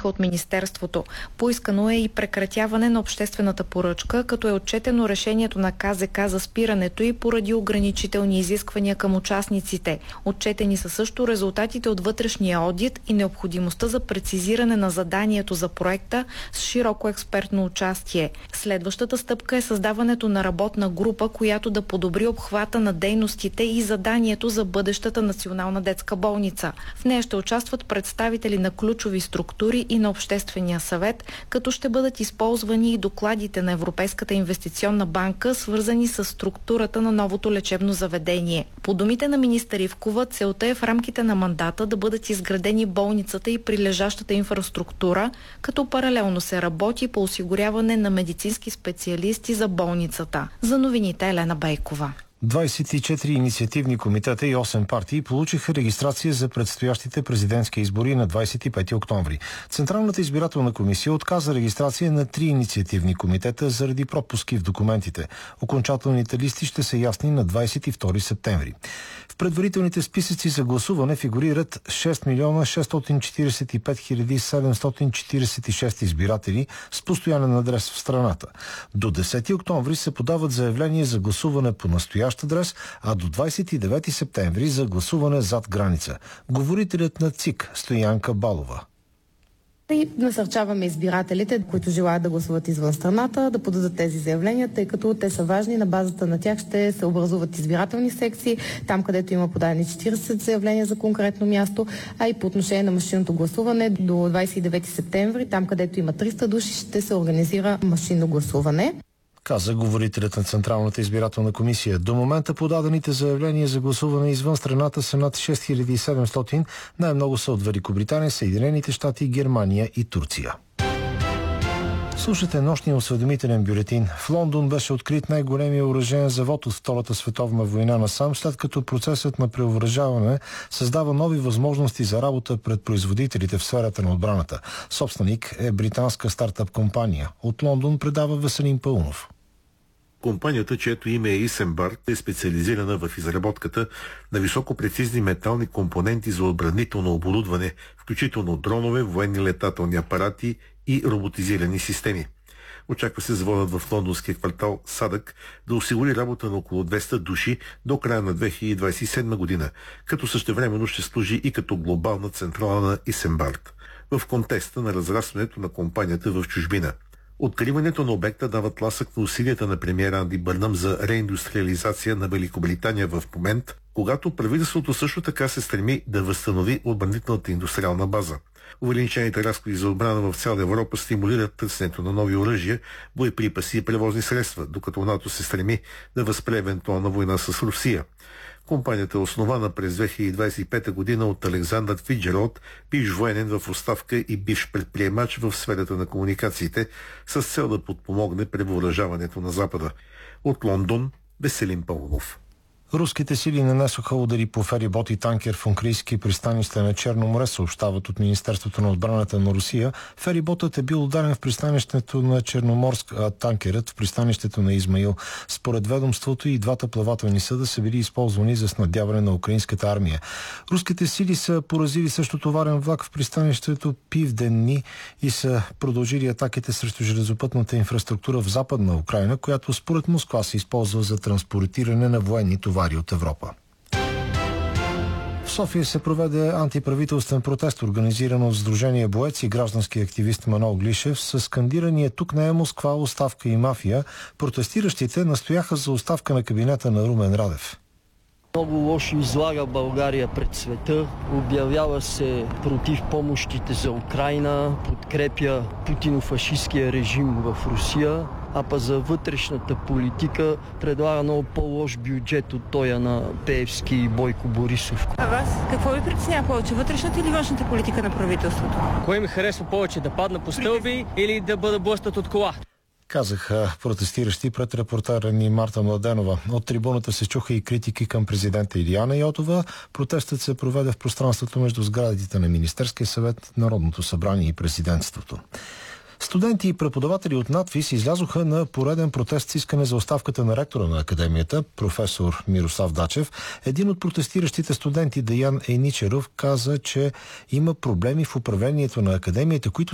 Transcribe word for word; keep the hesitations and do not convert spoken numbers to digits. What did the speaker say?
получиха от Министерството. Поискано е и прекратяване на обществената поръчка, като е отчетено решението на К З К за спирането и поради ограничителни изисквания към участниците. Отчетени са също резултатите от вътрешния одит и необходимостта за прецизиране на заданието за проекта с широко експертно участие. Следващата стъпка е създаването на работна група, която да подобри обхвата на дейностите и заданието за бъдещата национална детска болница. В нея ще участват представители на ключови структури и на Обществения съвет, като ще бъдат използвани и докладите на Европейската инвестиционна банка, свързани с структурата на новото лечебно заведение. По думите на министър Ивкова, целта е в рамките на мандата да бъдат изградени болницата и прилежащата инфраструктура, като паралелно се работи по осигуряване на медицински специалисти за болницата. За новините Елена Бейкова. двадесет и четири инициативни комитета и осем партии получиха регистрация за предстоящите президентски избори на двадесет и пети октомври. Централната избирателна комисия отказа регистрация на три инициативни комитета заради пропуски в документите. Окончателните листи ще са ясни на двадесет и втори септември. В предварителните списъци за гласуване фигурират шест милиона шестстотин четиридесет и пет хиляди седемстотин четиридесет и шест избиратели с постоянен адрес в страната. До десети октомври се подават заявления за гласуване по настоящ адрес, а до двадесет и девети септември за гласуване зад граница. Говорителят на ЦИК Стоянка Балова. И насърчаваме избирателите, които желаят да гласуват извън страната, да подадат тези заявления, тъй като те са важни. На базата на тях ще се образуват избирателни секции, там където има подадени четиридесет заявления за конкретно място, а и по отношение на машинното гласуване до двадесет и девети септември, там където има триста души, ще се организира машинно гласуване. Каза говорителят на Централната избирателна комисия. До момента подадените заявления за гласуване извън страната са над шест хиляди и седемстотин. Най-много са от Великобритания, Съединените щати, Германия и Турция. Слушате нощния осведомителен бюлетин. В Лондон беше открит най-големия оръжеен завод от Втората световна война насам, след като процесът на преобразяване създава нови възможности за работа пред производителите в сферата на отбраната. Собственик е британска стартъп компания. От Лондон предава Веселин Паунов. Компанията, чието име е Исенбард, е специализирана в изработката на високопрецизни метални компоненти за отбранително оборудване, включително дронове, военни летателни апарати и роботизирани системи. Очаква се заводът в лондонския квартал Садък да осигури работа на около двеста души до края на две хиляди двадесет и седма година, като същевременно ще служи и като глобална централа на Исенбард, в контекста на разрастването на компанията в чужбина. Откриването на обекта дава тласък на усилията на премиера Анди Бърнъм за реиндустриализация на Великобритания в момент, когато правителството също така се стреми да възстанови отбранителната индустриална база. Увеличените разходи за отбрана в цяла Европа стимулират търсенето на нови оръжия, боеприпаси и превозни средства, докато НАТО се стреми да възпре евентуална война с Русия. Компанията е основана през две хиляди двадесет и пета година от Александър Фиджералд, бивш военен в оставка и бивш предприемач в сферата на комуникациите, с цел да подпомогне превъоръжаването на Запада. От Лондон, Веселин Паунов. Руските сили нанесоха удари по ферибот и танкер в унгарийски пристанище на Черно море, съобщават от Министерството на отбраната на Русия. Фериботът е бил ударен в пристанището на Черноморск, а танкерът в пристанището на Измаил. Според ведомството и двата плавателни съда са били използвани за снабдяване на украинската армия. Руските сили са поразили също товарен влак в пристанището Пивденни и са продължили атаките срещу железопътната инфраструктура в Западна Украйна, която според Москва се използва за транспортиране на военни товари от Европа. В София се проведе антиправителствен протест, организиран от Сдружение Боец и граждански активист Манол Глишев с скандирания "Тук не е Москва, оставка и мафия". Протестиращите настояха за оставка на кабинета на Румен Радев. Много лошо излага България пред света, обявява се против помощите за Украйна, подкрепя путино-фашистския режим в Русия, а па за вътрешната политика предлага много по-лош бюджет от тоя на Пеевски и Бойко Борисов. А вас какво ви притеснява повече, вътрешната или външната политика на правителството? Кой ми харесва повече, да падна по стълби или да бъда блъснат от кола? Казаха протестиращи пред репортера ни Марта Младенова. От трибуната се чуха и критики към президента Илияна Йотова. Протестът се проведе в пространството между сградите на Министерския съвет, Народното събрание и президентството. Студенти и преподаватели от надфис излязоха на пореден протест с искане за оставката на ректора на академията, професор Мирослав Дачев. Един от протестиращите студенти, Деян Ейничеров, каза, че има проблеми в управлението на академията, които